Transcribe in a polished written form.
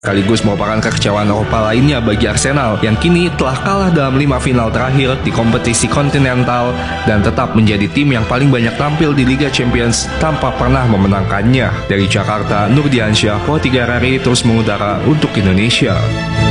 Sekaligus merupakan kekecewaan Eropa lainnya bagi Arsenal yang kini telah kalah dalam 5 final terakhir di kompetisi kontinental dan tetap menjadi tim yang paling banyak tampil di Liga Champions tanpa pernah memenangkannya. Dari Jakarta, Nurdiansyah, Pro 3 RRI terus mengudara untuk Indonesia.